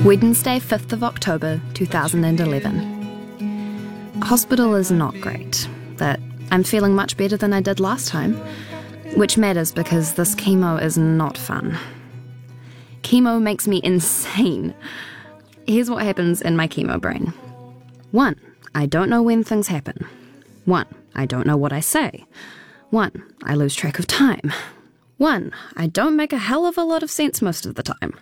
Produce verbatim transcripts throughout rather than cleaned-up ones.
Wednesday, fifth of October two thousand eleven. Hospital is not great, but I'm feeling much better than I did last time, which matters because this chemo is not fun. Chemo makes me insane. Here's what happens in my chemo brain. One, I don't know when things happen. One, I don't know what I say. One, I lose track of time. One, I don't make a hell of a lot of sense most of the time.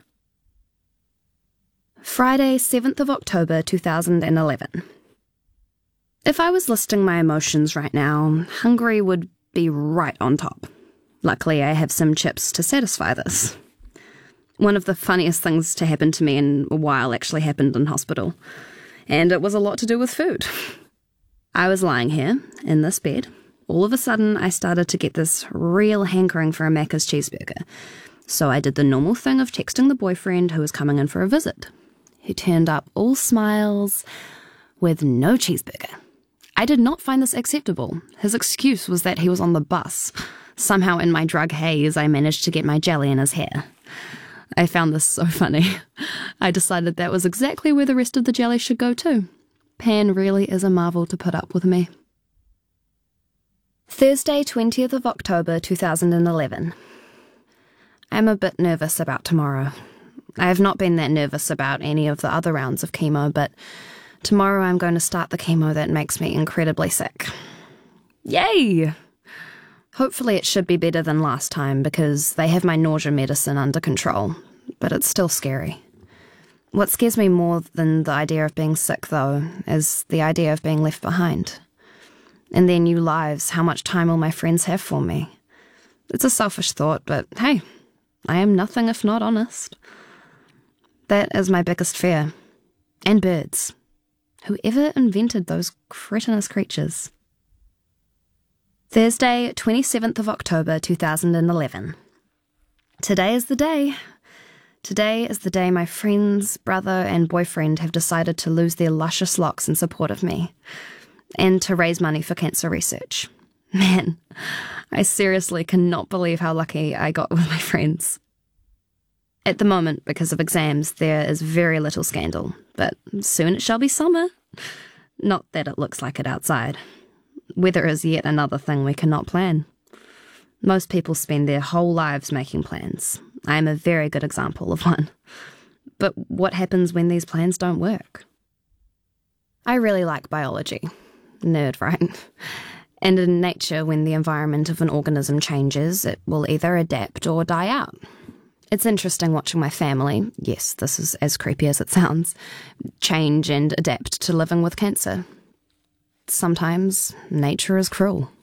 Friday, seventh of October two thousand eleven. If I was listing my emotions right now, hungry would be right on top. Luckily, I have some chips to satisfy this. One of the funniest things to happen to me in a while actually happened in hospital, and it was a lot to do with food. I was lying here, in this bed. All of a sudden, I started to get this real hankering for a Macca's cheeseburger, so I did the normal thing of texting the boyfriend who was coming in for a visit. He turned up all smiles with no cheeseburger. I did not find this acceptable. His excuse was that he was on the bus. Somehow in my drug haze, I managed to get my jelly in his hair. I found this so funny. I decided that was exactly where the rest of the jelly should go too. Pan really is a marvel to put up with me. Thursday, twentieth of October two thousand eleven. I'm a bit nervous about tomorrow. I have not been that nervous about any of the other rounds of chemo, but tomorrow I'm going to start the chemo that makes me incredibly sick. Yay! Hopefully it should be better than last time because they have my nausea medicine under control, but it's still scary. What scares me more than the idea of being sick, though, is the idea of being left behind. In their new lives, how much time will my friends have for me? It's a selfish thought, but hey, I am nothing if not honest. That is my biggest fear. And birds. Whoever invented those cretinous creatures. Thursday, twenty-seventh of October two thousand eleven. Today is the day. Today is the day my friends, brother and boyfriend have decided to lose their luscious locks in support of me, and to raise money for cancer research. Man, I seriously cannot believe how lucky I got with my friends. At the moment, because of exams, there is very little scandal, but soon it shall be summer. Not that it looks like it outside. Weather is yet another thing we cannot plan. Most people spend their whole lives making plans. I am a very good example of one. But what happens when these plans don't work? I really like biology. Nerd, right? And in nature, when the environment of an organism changes, it will either adapt or die out. It's interesting watching my family, yes, this is as creepy as it sounds, change and adapt to living with cancer. Sometimes nature is cruel.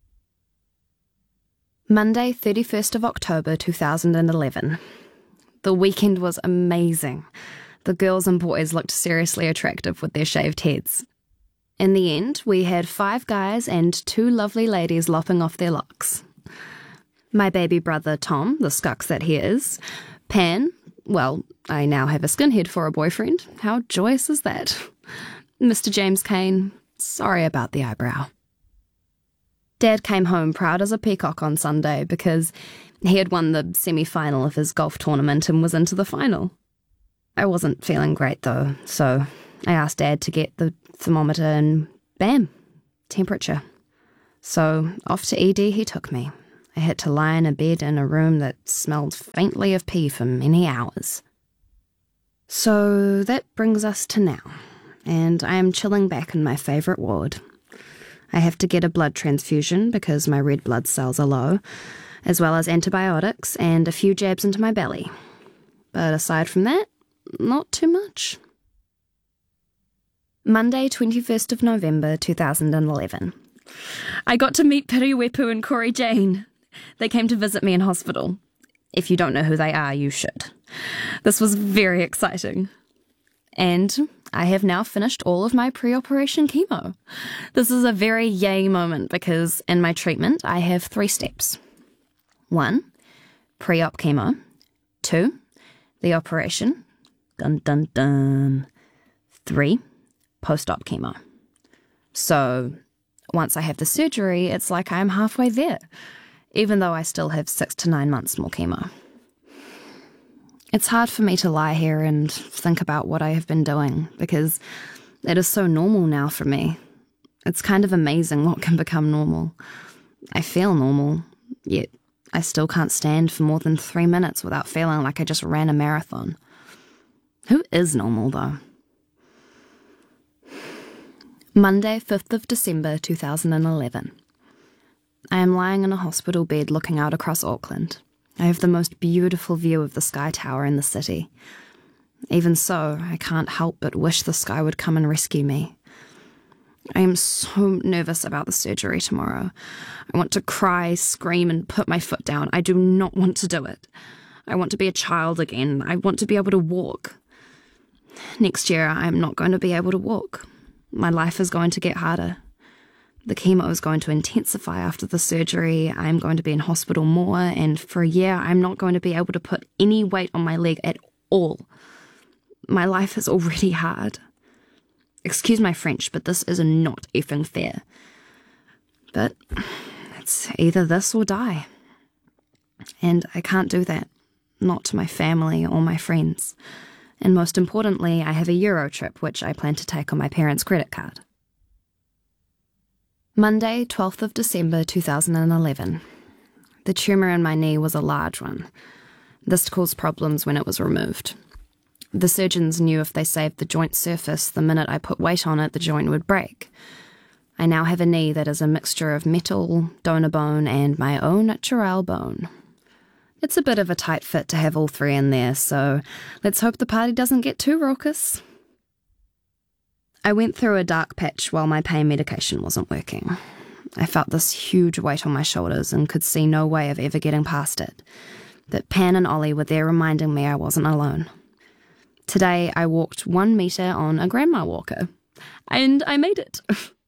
Monday, thirty-first of October two thousand eleven. The weekend was amazing. The girls and boys looked seriously attractive with their shaved heads. In the end, we had five guys and two lovely ladies lopping off their locks. My baby brother Tom, the scucks that he is. Pan, well, I now have a skinhead for a boyfriend. How joyous is that? Mister James Kane, sorry about the eyebrow. Dad came home proud as a peacock on Sunday because he had won the semi-final of his golf tournament and was into the final. I wasn't feeling great though, so I asked Dad to get the thermometer and bam, temperature. So off to E D he took me. I had to lie in a bed in a room that smelled faintly of pee for many hours. So that brings us to now, and I am chilling back in my favourite ward. I have to get a blood transfusion because my red blood cells are low, as well as antibiotics and a few jabs into my belly. But aside from that, not too much. Monday, twenty-first of November two thousand eleven. I got to meet Piriwepu and Corey Jane. They came to visit me in hospital. If you don't know who they are, you should. This was very exciting. And I have now finished all of my pre-operation chemo. This is a very yay moment because in my treatment I have three steps. One, pre-op chemo. Two, the operation. Dun dun dun. Three, post-op chemo. So once I have the surgery, it's like I'm halfway there, even though I still have six to nine months more chemo. It's hard for me to lie here and think about what I have been doing, because it is so normal now for me. It's kind of amazing what can become normal. I feel normal, yet I still can't stand for more than three minutes without feeling like I just ran a marathon. Who is normal, though? Monday, fifth of December two thousand eleven. I am lying in a hospital bed looking out across Auckland. I have the most beautiful view of the Sky Tower in the city. Even so, I can't help but wish the sky would come and rescue me. I am so nervous about the surgery tomorrow. I want to cry, scream, and put my foot down. I do not want to do it. I want to be a child again. I want to be able to walk. Next year, I am not going to be able to walk. My life is going to get harder. The chemo is going to intensify after the surgery. I am going to be in hospital more, and for a year, I'm not going to be able to put any weight on my leg at all. My life is already hard. Excuse my French, but this is not effing fair. But it's either this or die. And I can't do that. Not to my family or my friends. And most importantly, I have a Euro trip, which I plan to take on my parents' credit card. Monday, twelfth of December two thousand eleven. The tumour in my knee was a large one. This caused problems when it was removed. The surgeons knew if they saved the joint surface, the minute I put weight on it, the joint would break. I now have a knee that is a mixture of metal, donor bone, and my own natural bone. It's a bit of a tight fit to have all three in there, so let's hope the party doesn't get too raucous. I went through a dark patch while my pain medication wasn't working. I felt this huge weight on my shoulders and could see no way of ever getting past it. But Pan and Ollie were there reminding me I wasn't alone. Today I walked one metre on a grandma walker, and I made it.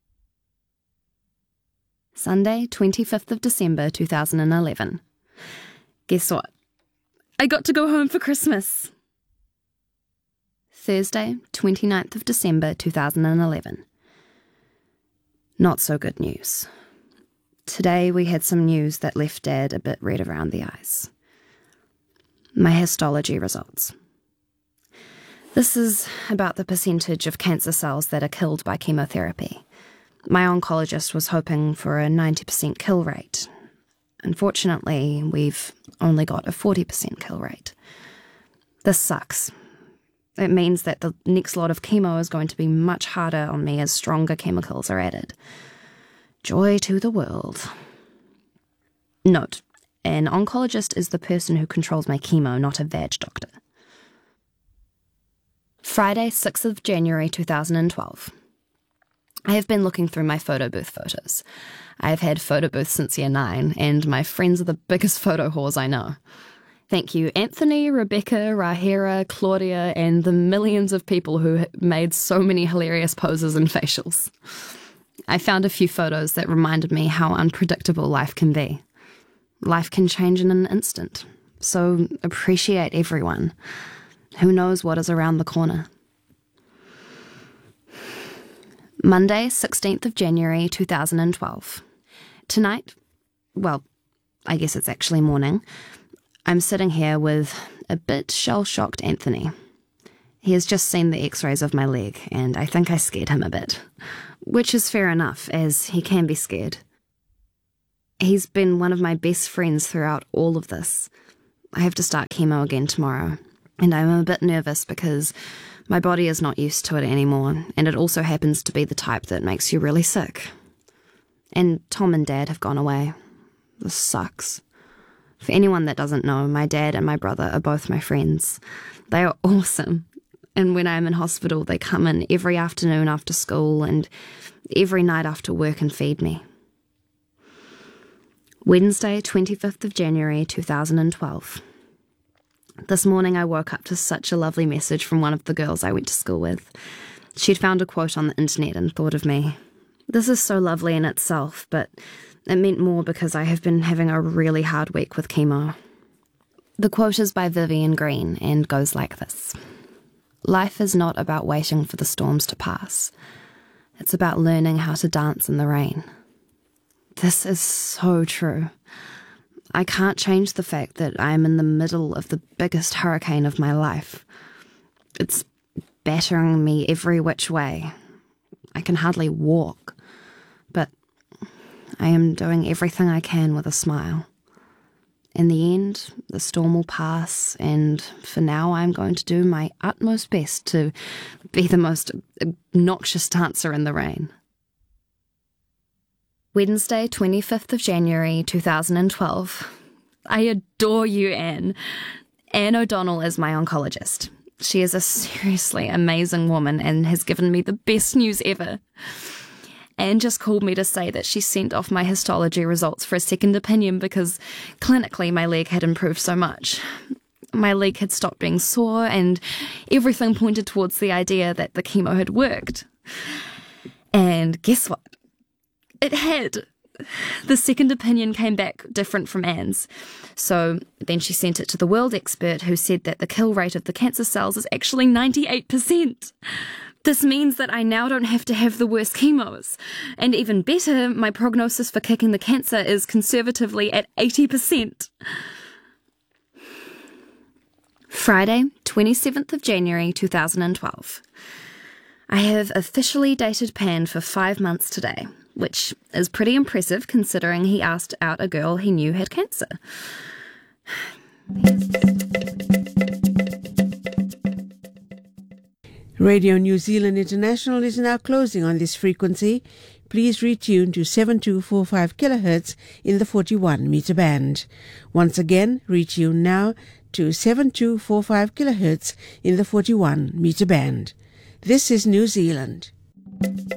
Sunday, twenty-fifth of December two thousand eleven. Guess what? I got to go home for Christmas. Thursday, twenty-ninth of December two thousand eleven. Not so good news. Today we had some news that left Dad a bit red around the eyes. My histology results. This is about the percentage of cancer cells that are killed by chemotherapy. My oncologist was hoping for a ninety percent kill rate. Unfortunately, we've only got a forty percent kill rate. This sucks. It means that the next lot of chemo is going to be much harder on me as stronger chemicals are added. Joy to the world. Note, an oncologist is the person who controls my chemo, not a vag doctor. Friday, sixth of January two thousand twelve. I have been looking through my photo booth photos. I have had photo booths since year nine, and my friends are the biggest photo whores I know. Thank you, Anthony, Rebecca, Rahira, Claudia, and the millions of people who made so many hilarious poses and facials. I found a few photos that reminded me how unpredictable life can be. Life can change in an instant, so appreciate everyone. Who knows what is around the corner? Monday, sixteenth of January two thousand twelve. Tonight, well, I guess it's actually morning, I'm sitting here with a bit shell-shocked Anthony. He has just seen the x-rays of my leg, and I think I scared him a bit. Which is fair enough, as he can be scared. He's been one of my best friends throughout all of this. I have to start chemo again tomorrow, and I'm a bit nervous because my body is not used to it anymore, and it also happens to be the type that makes you really sick. And Tom and Dad have gone away. This sucks. For anyone that doesn't know, my dad and my brother are both my friends. They are awesome. And when I'm in hospital, they come in every afternoon after school and every night after work and feed me. Wednesday, twenty-fifth of January two thousand twelve. This morning I woke up to such a lovely message from one of the girls I went to school with. She'd found a quote on the internet and thought of me. This is so lovely in itself, but it meant more because I have been having a really hard week with chemo. The quote is by Vivian Green and goes like this. Life is not about waiting for the storms to pass. It's about learning how to dance in the rain. This is so true. I can't change the fact that I am in the middle of the biggest hurricane of my life. It's battering me every which way. I can hardly walk, but I am doing everything I can with a smile. In the end, the storm will pass, and for now I'm going to do my utmost best to be the most obnoxious dancer in the rain. Wednesday, twenty-fifth of January two thousand twelve. I adore you, Anne. Anne O'Donnell is my oncologist. She is a seriously amazing woman and has given me the best news ever. Anne just called me to say that she sent off my histology results for a second opinion because clinically my leg had improved so much. My leg had stopped being sore and everything pointed towards the idea that the chemo had worked. And guess what? It had. The second opinion came back different from Anne's. So then she sent it to the world expert who said that the kill rate of the cancer cells is actually ninety-eight percent. This means that I now don't have to have the worst chemos. And even better, my prognosis for kicking the cancer is conservatively at eighty percent. Friday, twenty-seventh of January two thousand twelve. I have officially dated Pan for five months today, which is pretty impressive considering he asked out a girl he knew had cancer. Radio New Zealand International is now closing on this frequency. Please retune to seven two four five kilohertz in the forty-one meter band. Once again, retune now to seven two four five kilohertz in the forty-one meter band. This is New Zealand.